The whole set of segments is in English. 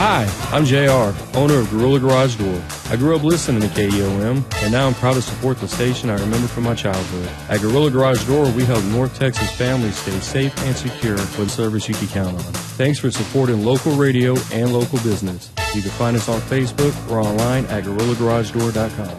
Hi, I'm JR, owner of Gorilla Garage Door. I grew up listening to KEOM, and now I'm proud to support the station I remember from my childhood. At Gorilla Garage Door, we help North Texas families stay safe and secure with service you can count on. Thanks for supporting local radio and local business. You can find us on Facebook or online at GorillaGarageDoor.com.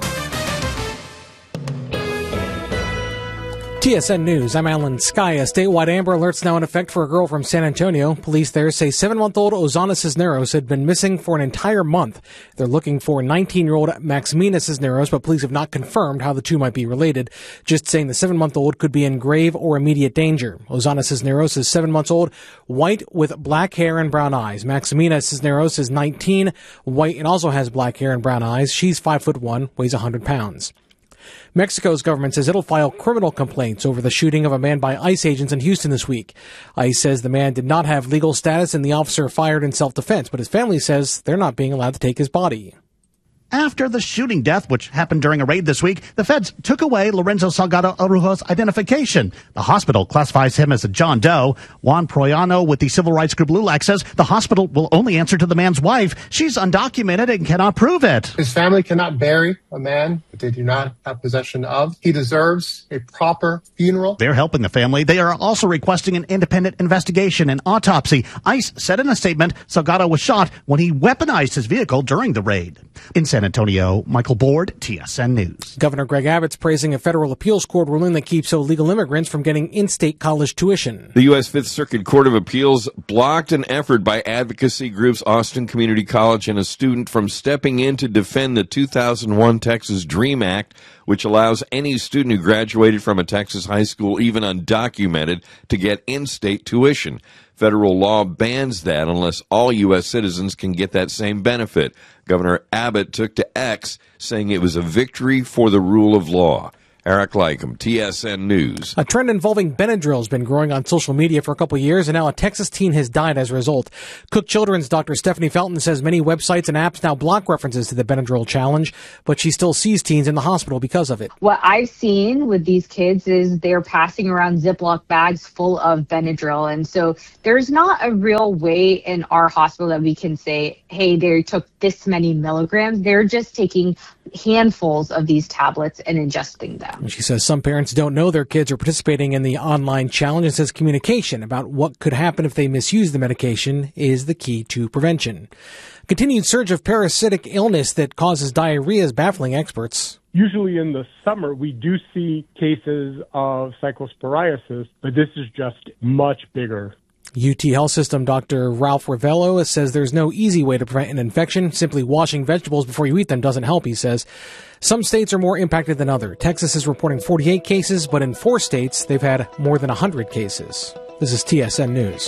TSN News, I'm Alan Sky. A statewide Amber Alert's now in effect for a girl from San Antonio. Police there say 7-month-old Ozana Cisneros had been missing for an entire month. They're looking for 19-year-old Maximina Cisneros, but police have not confirmed how the two might be related, just saying the 7-month-old could be in grave or immediate danger. Ozana Cisneros is 7 months old, white with black hair and brown eyes. Maximina Cisneros is 19, white and also has black hair and brown eyes. She's 5'1", weighs 100 pounds. Mexico's government says it'll file criminal complaints over the shooting of a man by ICE agents in Houston this week. ICE says the man did not have legal status and the officer fired in self-defense, but his family says they're not being allowed to take his body. After the shooting death, which happened during a raid this week, the feds took away Lorenzo Salgado Arujo's identification. The hospital classifies him as a John Doe. Juan Proyano with the civil rights group LULAC says the hospital will only answer to the man's wife. She's undocumented and cannot prove it. His family cannot bury a man that they do not have possession of. He deserves a proper funeral. They're helping the family. They are also requesting an independent investigation and autopsy. ICE said in a statement Salgado was shot when he weaponized his vehicle during the raid. In San Antonio, Michael Board, TSN News. Governor Greg Abbott's praising a federal appeals court ruling that keeps illegal immigrants from getting in-state college tuition. The U.S. Fifth Circuit Court of Appeals blocked an effort by advocacy groups Austin Community College and a student from stepping in to defend the 2001 Texas DREAM Act, which allows any student who graduated from a Texas high school, even undocumented, to get in-state tuition. Federal law bans that unless all U.S. citizens can get that same benefit. Governor Abbott took to X, saying it was a victory for the rule of law. Eric Lycum, TSN News. A trend involving Benadryl has been growing on social media for a couple of years, and now a Texas teen has died as a result. Cook Children's Dr. Stephanie Felton says many websites and apps now block references to the Benadryl challenge, but she still sees teens in the hospital because of it. What I've seen with these kids is they're passing around Ziploc bags full of Benadryl, and so there's not a real way in our hospital that we can say, hey, they took this many milligrams. They're just taking handfuls of these tablets and ingesting them. She says some parents don't know their kids are participating in the online challenge and says communication about what could happen if they misuse the medication is the key to prevention. Continued surge of parasitic illness that causes diarrhea is baffling experts. Usually in the summer, we do see cases of cyclosporiasis, but this is just much bigger. UT Health System Dr. Ralph Ravello says there's no easy way to prevent an infection. Simply washing vegetables before you eat them doesn't help, he says. Some states are more impacted than others. Texas is reporting 48 cases, but in 4 states, they've had more than 100 cases. This is TSN News.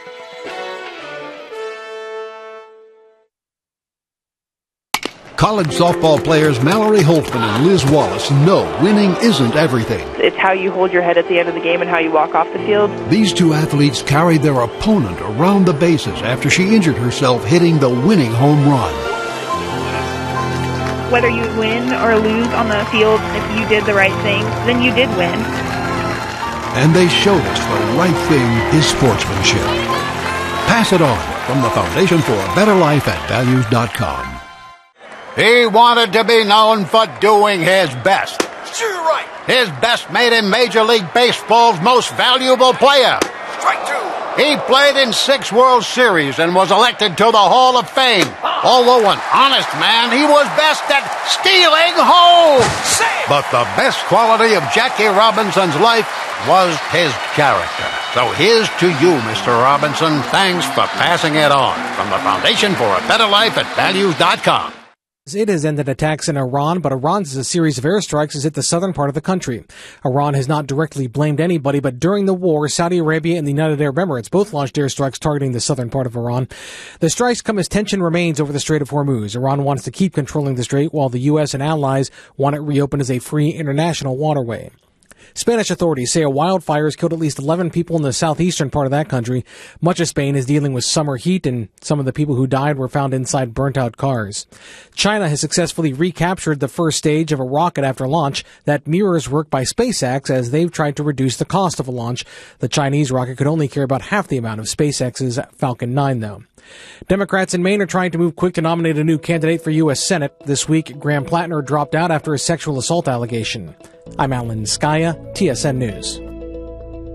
College softball players Mallory Holtzman and Liz Wallace know winning isn't everything. It's how you hold your head at the end of the game and how you walk off the field. These two athletes carried their opponent around the bases after she injured herself hitting the winning home run. Whether you win or lose on the field, if you did the right thing, then you did win. And they showed us the right thing is sportsmanship. Pass it on from the Foundation for a Better Life at Values.com. He wanted to be known for doing his best. Sure, right. His best made him Major League Baseball's most valuable player. Strike 2. He played in 6 World Series and was elected to the Hall of Fame. Although an honest man, he was best at stealing home. But the best quality of Jackie Robinson's life was his character. So here's to you, Mr. Robinson. Thanks for passing it on. From the Foundation for a Better Life at Values.com. It has ended attacks in Iran, but Iran's a series of airstrikes has hit the southern part of the country. Iran has not directly blamed anybody, but during the war, Saudi Arabia and the United Arab Emirates both launched airstrikes targeting the southern part of Iran. The strikes come as tension remains over the Strait of Hormuz. Iran wants to keep controlling the strait, while the U.S. and allies want it reopened as a free international waterway. Spanish authorities say a wildfire has killed at least 11 people in the southeastern part of that country. Much of Spain is dealing with summer heat, and some of the people who died were found inside burnt-out cars. China has successfully recaptured the first stage of a rocket after launch that mirrors work by SpaceX as they've tried to reduce the cost of a launch. The Chinese rocket could only carry about half the amount of SpaceX's Falcon 9, though. Democrats in Maine are trying to move quick to nominate a new candidate for U.S. Senate. This week, Graham Plattner dropped out after a sexual assault allegation. I'm Alan Skaya, TSN News.